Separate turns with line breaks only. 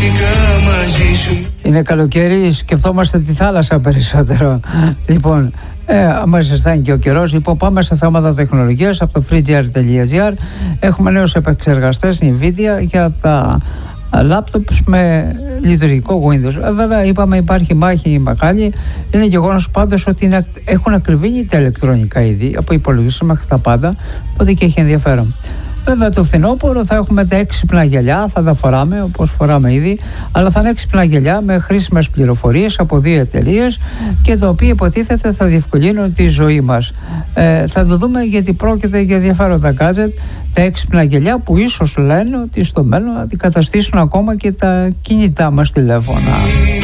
Είναι καλοκαίρι, σκεφτόμαστε τη θάλασσα περισσότερο. Λοιπόν, άμα ζεστάνει και ο καιρός, λοιπόν, πάμε σε θέματα τεχνολογίας από το freegear.gr. Έχουμε νέους επεξεργαστές NVIDIA για τα laptops με λειτουργικό Windows. Βέβαια, είπαμε, υπάρχει μάχη μεγάλη. Είναι γεγονός πάντως ότι έχουν ακριβήνει τα ηλεκτρονικά είδη από υπολογιστές μέχρι τα πάντα, οπότε και έχει ενδιαφέρον. Βέβαια, το φθινόπωρο θα έχουμε τα έξυπνα γυαλιά, θα τα φοράμε όπως φοράμε ήδη, αλλά θα είναι έξυπνα γυαλιά με χρήσιμες πληροφορίες από δύο εταιρείες και τα οποία υποτίθεται θα διευκολύνουν τη ζωή μας. Θα το δούμε, γιατί πρόκειται για ενδιαφέροντα gadget, τα έξυπνα γυαλιά που ίσως λένε ότι στο μέλλον αντικαταστήσουν ακόμα και τα κινητά μας τηλέφωνα.